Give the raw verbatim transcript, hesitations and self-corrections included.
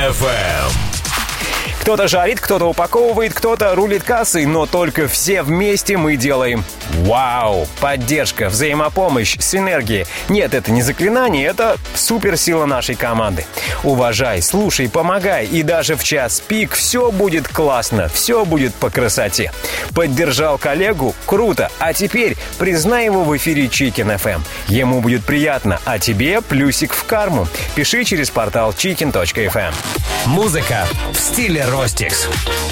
эф эм. Кто-то жарит, кто-то упаковывает, кто-то рулит кассой, но только все вместе мы делаем вау! Поддержка, взаимопомощь, синергия. Нет, это не заклинание, это суперсила нашей команды. Уважай, слушай, помогай, и даже в час пик все будет классно, все будет по красоте. Поддержал коллегу? Круто! А теперь признай его в эфире Chicken эф эм. Ему будет приятно, а тебе плюсик в карму. Пиши через портал chicken точка эф эм. Музыка в стиле Ростикс.